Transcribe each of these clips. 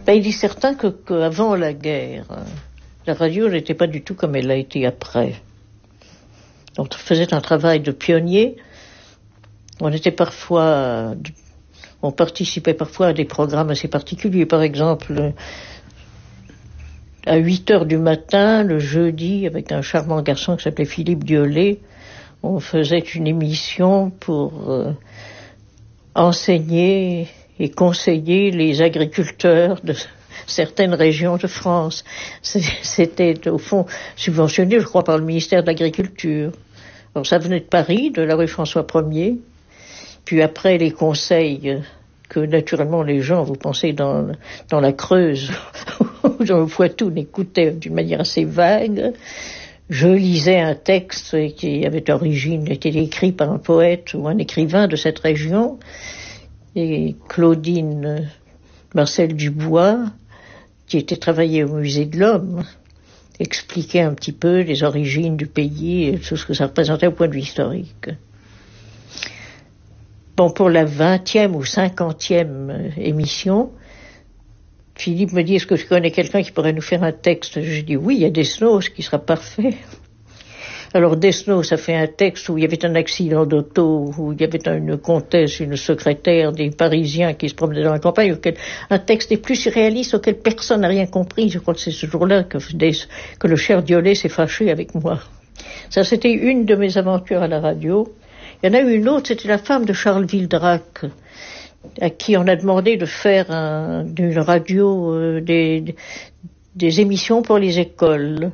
Ben, il est certain qu'avant la guerre, la radio n'était pas du tout comme elle a été après. On faisait un travail de pionnier. On participait parfois à des programmes assez particuliers. Par exemple, à 8h du matin, le jeudi, avec un charmant garçon qui s'appelait Philippe Diollet, on faisait une émission pour enseigner et conseiller les agriculteurs de certaines régions de France. C'était au fond subventionné, je crois, par le ministère de l'Agriculture. Alors ça venait de Paris, de la rue François 1er. Puis après les conseils que naturellement les gens, vous pensez dans la Creuse ou dans le Poitou, n'écoutaient d'une manière assez vague, je lisais un texte qui avait origine, était écrit par un poète ou un écrivain de cette région, et Claudine Marcel Dubois, qui était travaillée au musée de l'Homme, expliquait un petit peu les origines du pays et tout ce que ça représentait au point de vue historique. Bon, pour la 20e ou 50e émission, Philippe me dit, est-ce que je connais quelqu'un qui pourrait nous faire un texte? Je dis, oui, il y a Desnos qui sera parfait. Alors Desnos a fait un texte où il y avait un accident d'auto, où il y avait une comtesse, une secrétaire, des Parisiens qui se promenaient dans la campagne, un texte des plus surréalistes auquel personne n'a rien compris. Je crois que c'est ce jour-là que le cher Diollet s'est fâché avec moi. Ça, c'était une de mes aventures à la radio. Il y en a eu une autre, c'était la femme de Charles Vildrac, à qui on a demandé de faire d'une radio des émissions pour les écoles.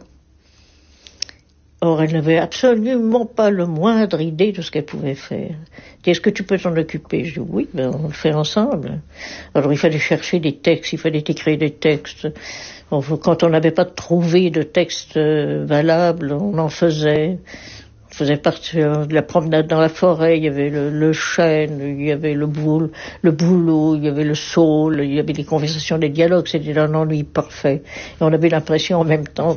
Or, elle n'avait absolument pas le moindre idée de ce qu'elle pouvait faire. Est-ce que tu peux t'en occuper? Je dis oui, ben on le fait ensemble. Alors il fallait chercher des textes, il fallait écrire des textes. Quand on n'avait pas trouvé de texte valable, on en faisait. On faisait partie de la promenade dans la forêt, il y avait le chêne, il y avait le bouleau, il y avait le saule, il y avait des conversations, des dialogues, c'était un ennui parfait. Et on avait l'impression en même temps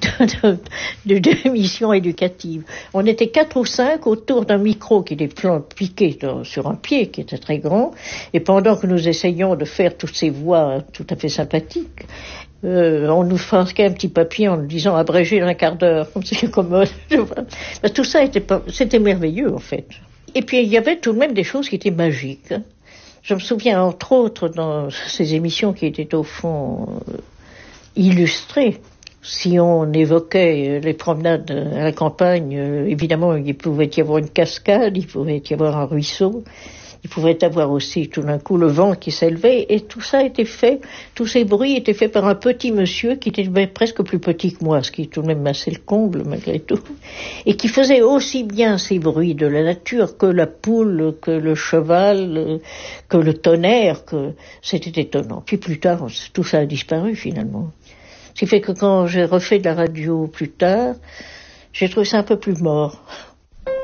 d'émission éducative. On était 4 ou 5 autour d'un micro qui était piqué sur un pied qui était très grand, et pendant que nous essayions de faire toutes ces voix tout à fait sympathiques, on nous faisait un petit papier en nous disant abrégé d'un quart d'heure, comme c'est commode. Tout ça c'était merveilleux en fait. Et puis il y avait tout de même des choses qui étaient magiques. Je me souviens entre autres dans ces émissions qui étaient au fond illustrées. Si on évoquait les promenades à la campagne, évidemment il pouvait y avoir une cascade, il pouvait y avoir un ruisseau. Il pouvait y avoir aussi tout d'un coup le vent qui s'élevait, et tout ça était fait, tous ces bruits étaient faits par un petit monsieur qui était presque plus petit que moi, ce qui est tout de même assez le comble malgré tout, et qui faisait aussi bien ces bruits de la nature que la poule, que le cheval, que le tonnerre, que c'était étonnant. Puis plus tard, tout ça a disparu finalement. Ce qui fait que quand j'ai refait de la radio plus tard, j'ai trouvé ça un peu plus mort.